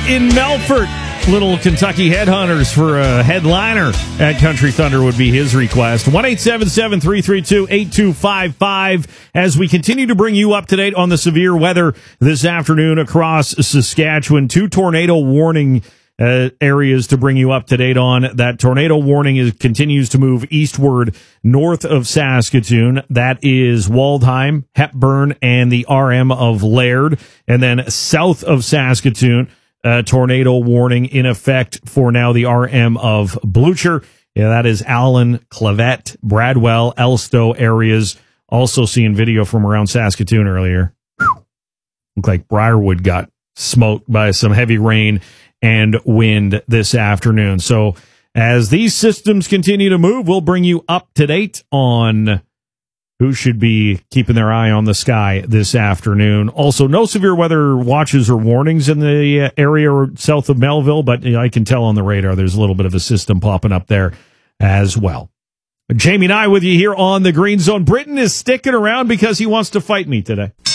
in Melfort. Little Kentucky Headhunters for a headliner at Country Thunder would be his request. 1-877-332-8255 as we continue to bring you up to date on the severe weather this afternoon across Saskatchewan. 2 tornado warning areas to bring you up to date on. That tornado warning continues to move eastward north of Saskatoon. That is Waldheim, Hepburn, and the RM of Laird. And then south of Saskatoon, tornado warning in effect for now, the RM of Blucher. Yeah, that is Allen, Clavette, Bradwell, Elstow areas. Also seeing video from around Saskatoon earlier. Looked like Briarwood got smoked by some heavy rain and wind this afternoon. So as these systems continue to move, we'll bring you up to date on who should be keeping their eye on the sky this afternoon. Also, no severe weather watches or warnings in the area south of Melville, but I can tell on the radar there's a little bit of a system popping up there as well. Jamie and I with you here on the Green Zone. Britton is sticking around because he wants to fight me today.